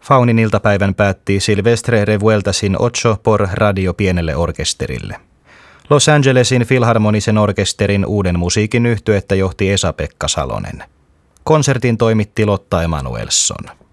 Faunin iltapäivän päätti Silvestre Revueltasin Ocho por radio pienelle orkesterille. Los Angelesin Filharmonisen orkesterin uuden musiikin yhtyettä johti Esa-Pekka Salonen. Konsertin toimitti Lotta Emanuelsson.